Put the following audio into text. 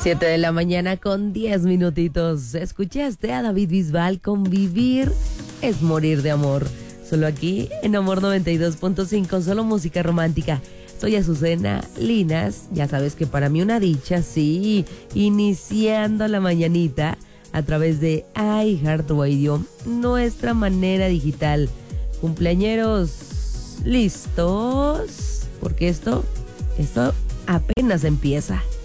7 de la mañana con 10 minutitos. Escuchaste a David Bisbal con Vivir es morir de amor. Solo aquí en Amor 92.5, solo música romántica. Soy Azucena Linas. Ya sabes que para mí una dicha, sí, iniciando la mañanita a través de iHeartRadio, nuestra manera digital. Cumpleañeros, ¿listos? Porque esto apenas empieza.